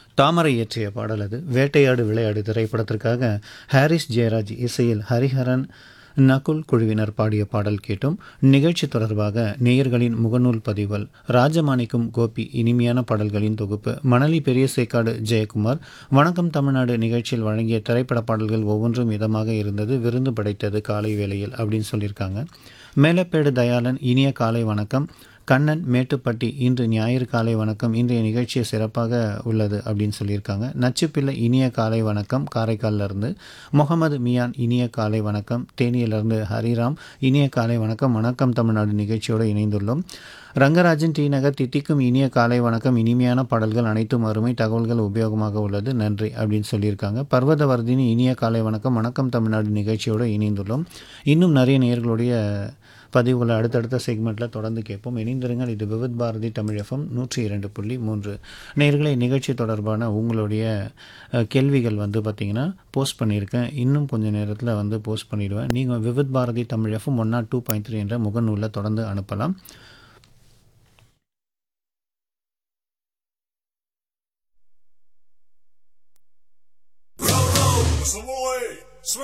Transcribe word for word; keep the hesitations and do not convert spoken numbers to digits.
தாமரை இயற்றிய பாடல் அது. வேட்டையாடு விளையாடு திரைப்படத்திற்காக ஹாரிஸ் ஜெயராஜ் இசையில் ஹரிஹரன், நகுல் குழுவினர் பாடிய பாடல் கேட்டோம். நிகழ்ச்சி தொடர்பாக நேயர்களின் முகநூல் பதிவுகள். ராஜமாணிக்கம் கோபி இனிமையான பாடல்களின் தொகுப்பு. மணலி பெரியசேக்காடு ஜெயக்குமார், வணக்கம் தமிழ்நாடு நிகழ்ச்சியில் வழங்கிய திரைப்பட பாடல்கள் ஒவ்வொன்றும் இதமாக இருந்தது, விருந்து படைத்தது காலை வேளையில் அப்படின்னு சொல்லியிருக்காங்க. மேலப்பேடு தயாளன், இனிய காலை வணக்கம். கண்ணன் மேட்டுப்பட்டி, இன்று ஞாயிறு காலை வணக்கம், இன்றைய நிகழ்ச்சி சிறப்பாக உள்ளது அப்படின்னு சொல்லியிருக்காங்க. நச்சுப்பிள்ளை, இனிய காலை வணக்கம் காரைக்காலிலிருந்து. முகமது மியான், இனிய காலை வணக்கம். தேனியிலிருந்து ஹரிராம், இனிய காலை வணக்கம், வணக்கம் தமிழ்நாடு நிகழ்ச்சியோடு இணைந்துள்ளோம். ரங்கராஜன் டி நகர், தித்திக்கும் இனிய காலை வணக்கம், இனிமையான பாடல்கள் அனைத்தும் அருமை, தகவல்கள் உபயோகமாக உள்ளது, நன்றி அப்படின்னு சொல்லியிருக்காங்க. பர்வதவர்தினி, இனிய காலை வணக்கம், வணக்கம் தமிழ்நாடு நிகழ்ச்சியோடு இணைந்துள்ளோம். இன்னும் நிறைய நேயர்களுடைய பதிவுகளை அடுத்தடுத்த செக்மெண்ட்டில் தொடர்ந்து கேட்போம். இணைந்திருங்கள். இது விவித் பாரதி தமிழ் எஃப்எம் நூற்றி இரண்டு புள்ளி மூன்று. நேயர்களை நிகழ்ச்சி தொடர்பான உங்களுடைய கேள்விகள் வந்து பார்த்திங்கன்னா போஸ்ட் பண்ணியிருக்கேன். இன்னும் கொஞ்சம் நேரத்தில் வந்து போஸ்ட் பண்ணிவிடுவேன். நீங்கள் Vividh Bharathi Tamil FM one not two point three என்ற முகநூலில் தொடர்ந்து அனுப்பலாம்.